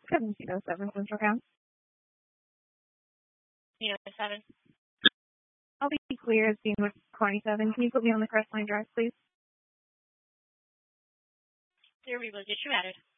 1707 Central Count. 7. I'll be clear as being with 27. Can you put me on the Crestline Drive, please? There, we will get you added.